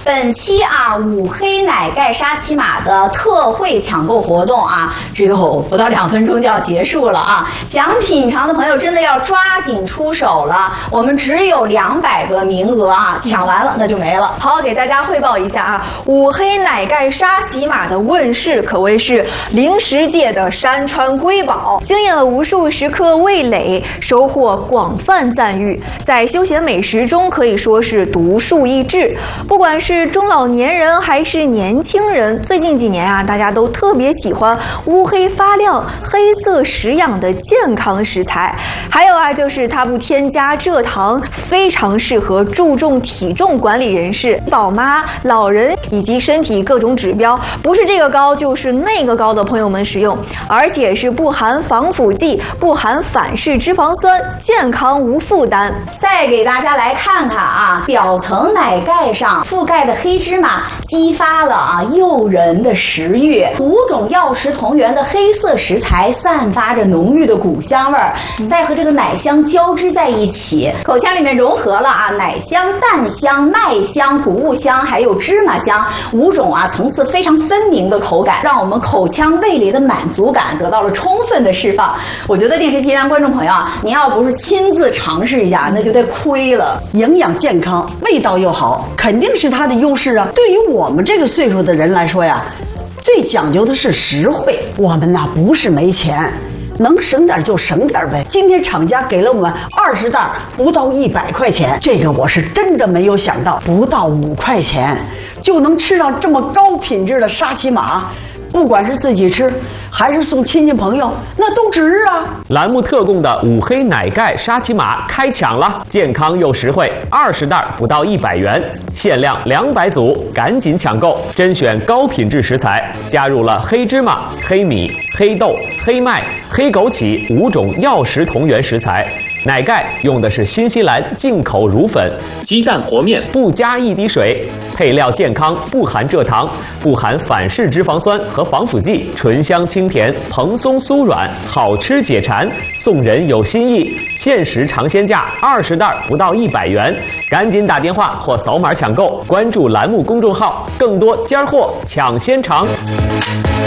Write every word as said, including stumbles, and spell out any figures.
本期啊五黑奶盖沙琪玛的特惠抢购活动啊，只有不到两分钟就要结束了啊！想品尝的朋友真的要抓紧出手了，我们只有两百个名额啊，抢完了那就没了。 好，给大家汇报一下啊，五黑奶盖沙琪玛的问世可谓是零食界的山川瑰宝，惊艳了无数食客味蕾，收获广泛赞誉，在休闲美食中可以说是独树一帜。不管是中老年人还是年轻人，最近几年啊，大家都特别喜欢乌黑发亮、黑色食养的健康食材。还有啊，就是它不添加蔗糖，非常适合注重体重管理人士、宝妈、老人以及身体各种指标不是这个高就是那个高的朋友们食用，而且是不含防腐剂、不含反式脂肪酸，健康无负担。 再给大家来看看啊，表层奶盖上覆盖的黑芝麻激发了啊诱人的食欲，五种药食同源的黑色食材散发着浓郁的谷香味儿，再和这个奶香交织在一起，口腔里面融合了啊奶香、蛋香、麦香、谷物香还有芝麻香五种啊层次非常分明的口感，让我们口腔味蕾的满足感得到了充分的释放。我觉得电视机前观众朋友啊，您要不是亲自尝试一下，那就得亏了。 营养健康，味道又好，肯定是它的优势啊。对于我们这个岁数的人来说呀，最讲究的是实惠。我们呐不是没钱，能省点就省点呗。今天厂家给了我们二十袋，不到一百块钱，这个我是真的没有想到，不到五块钱就能吃上这么高品质的沙琪玛。不管是自己吃还是送亲戚朋友，那都值啊。 栏目特供的五黑奶盖沙琪玛开抢了，健康又实惠，二十袋不到一百元，限量两百组，赶紧抢购！甄选高品质食材，加入了黑芝麻、黑米、黑豆、黑麦、黑枸杞五种药食同源食材。奶盖用的是新西兰进口乳粉，鸡蛋和面不加一滴水，配料健康，不含蔗糖，不含反式脂肪酸和防腐剂，醇香清甜，蓬松酥软，好吃解馋。送人有心意，限时尝鲜价二十袋不到一百元，赶紧打电话或扫码抢购，关注栏目公众号，更多尖货抢先尝。